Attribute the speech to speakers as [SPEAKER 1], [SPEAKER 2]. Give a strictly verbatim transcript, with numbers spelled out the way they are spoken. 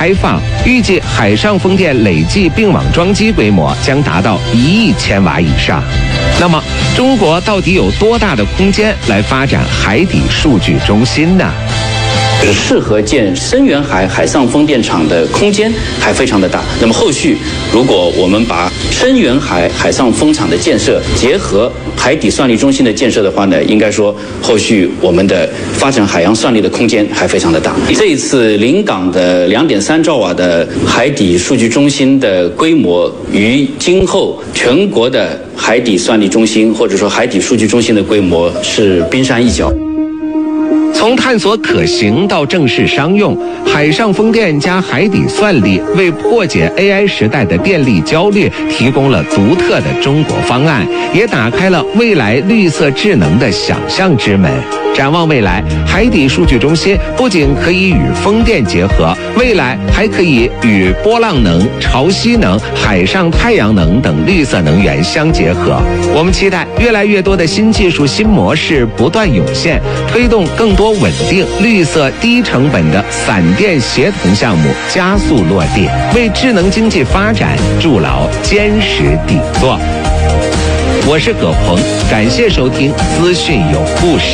[SPEAKER 1] 开放，预计海上风电累计并网装机规模将达到一亿千瓦以上。那么，中国到底有多大的空间来发展海底数据中心呢？
[SPEAKER 2] 适合建深远海海上风电场的空间还非常的大。那么后续，如果我们把深远海海上风场的建设结合海底算力中心的建设的话呢，应该说后续我们的发展海洋算力的空间还非常的大。这一次临港的两点三兆瓦的海底数据中心的规模，与今后全国的海底算力中心或者说海底数据中心的规模是冰山一角。
[SPEAKER 1] 从探索可行到正式商用，海上风电加海底算力为破解 A I 时代的电力焦虑提供了独特的中国方案，也打开了未来绿色智能的想象之门。展望未来，海底数据中心不仅可以与风电结合，未来还可以与波浪能、潮汐能、海上太阳能等绿色能源相结合。我们期待越来越多的新技术、新模式不断涌现，推动更多稳定、绿色、低成本的散电协同项目加速落地，为智能经济发展筑牢坚实底座。我是葛鹏，感谢收听资讯有故事。